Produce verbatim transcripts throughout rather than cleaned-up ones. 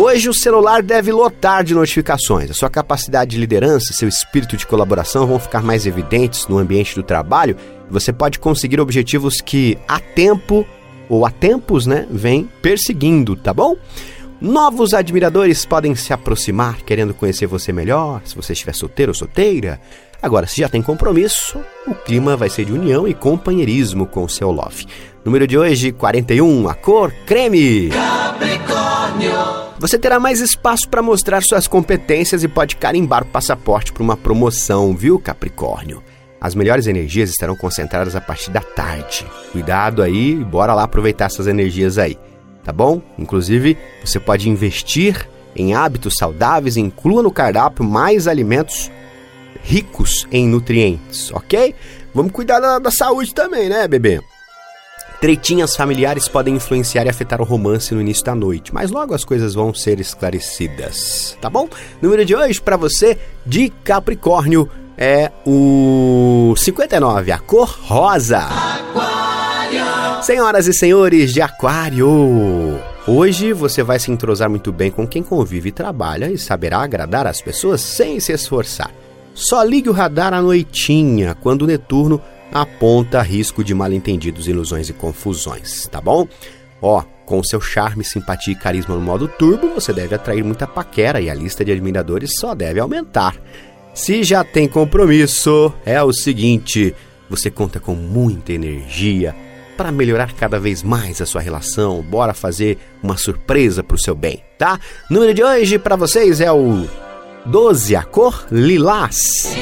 Hoje o celular deve lotar de notificações. A sua capacidade de liderança, seu espírito de colaboração vão ficar mais evidentes no ambiente do trabalho. Você pode conseguir objetivos que há tempo, ou há tempos, né, vem perseguindo, tá bom? Novos admiradores podem se aproximar, querendo conhecer você melhor, se você estiver solteiro ou solteira. Agora, se já tem compromisso, o clima vai ser de união e companheirismo com o seu love. Número de hoje, quarenta e um, a cor creme. Capricórnio. Você terá mais espaço para mostrar suas competências e pode carimbar o passaporte para uma promoção, viu, Capricórnio? As melhores energias estarão concentradas a partir da tarde. Cuidado aí, bora lá aproveitar essas energias aí, tá bom? Inclusive, você pode investir em hábitos saudáveis e inclua no cardápio mais alimentos ricos em nutrientes, ok? Vamos cuidar da, da saúde também, né, bebê? Tretinhas familiares podem influenciar e afetar o romance no início da noite, mas logo as coisas vão ser esclarecidas, tá bom? Número de hoje para você de Capricórnio é o cinquenta e nove, a cor rosa. Aquário. Senhoras e senhores de Aquário, hoje você vai se entrosar muito bem com quem convive e trabalha e saberá agradar as pessoas sem se esforçar. Só ligue o radar à noitinha, quando o Netuno aponta risco de mal-entendidos, ilusões e confusões, tá bom? Ó, com seu charme, simpatia e carisma no modo turbo, você deve atrair muita paquera e a lista de admiradores só deve aumentar. Se já tem compromisso, é o seguinte, você conta com muita energia para melhorar cada vez mais a sua relação. Bora fazer uma surpresa pro seu bem, tá? Número de hoje para vocês é o doze, a cor lilás.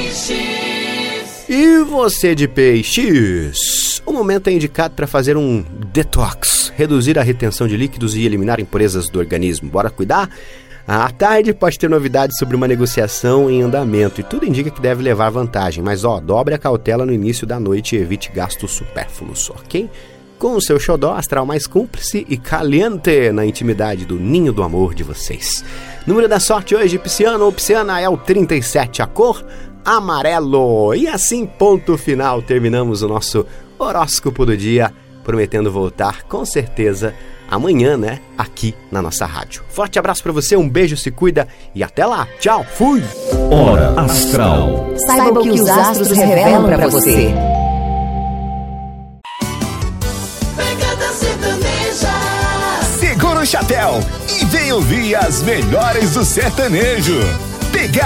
E você de peixes, o momento é indicado para fazer um detox, reduzir a retenção de líquidos e eliminar impurezas do organismo. Bora cuidar? À tarde pode ter novidades sobre uma negociação em andamento e tudo indica que deve levar vantagem, mas ó, dobre a cautela no início da noite e evite gastos supérfluos, ok? Com o seu xodó astral mais cúmplice e caliente na intimidade do ninho do amor de vocês. Número da sorte hoje, pisciano ou pisciana, é o trinta e sete, a cor amarelo. E assim, ponto final, terminamos o nosso horóscopo do dia, prometendo voltar com certeza amanhã, né, aqui na nossa rádio. Forte abraço pra você, um beijo, se cuida e até lá. Tchau, fui! Hora Astral. Saiba o que os astros revelam pra você. Segura o chapéu e vem ouvir as melhores do sertanejo. Pegar